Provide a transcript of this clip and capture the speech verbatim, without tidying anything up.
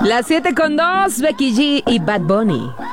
Las siete con dos, Becky G y Bad Bunny.